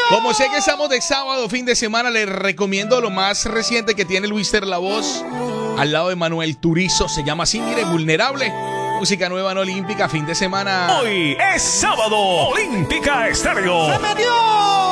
Como sé que estamos de sábado, fin de semana, les recomiendo lo más reciente que tiene Luister La Voz al lado de Manuel Turizo. Se llama así, mire, Vulnerable. Música nueva en Olímpica, fin de semana. Hoy es sábado, Olímpica Estéreo. ¡Se me dio!